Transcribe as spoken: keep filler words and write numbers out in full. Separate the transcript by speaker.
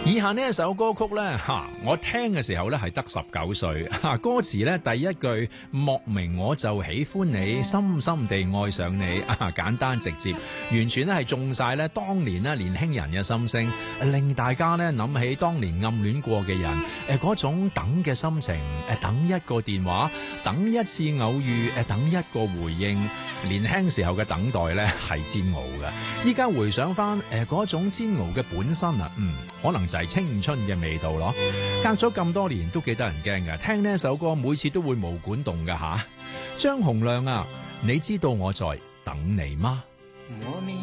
Speaker 1: 以下呢一首歌曲呢，吓我聽嘅時候呢係得十九歲，吓歌詞呢第一句莫名我就喜歡你，深深地愛上你，啊簡單直接，完全呢係中晒呢當年呢年輕人嘅心聲，令大家呢諗起當年暗戀過嘅人，誒嗰種等嘅心情，誒等一個電話，等一次偶遇，誒等一個回應，年輕時候嘅等待呢係煎熬嘅，依家回想翻誒嗰種煎熬嘅本身啊，嗯可能就係青春嘅味道咯，隔咗咁多年都幾得人驚嘅。聽呢首歌每次都會毛管動㗎吓。張洪量啊，你知道我在等你嗎？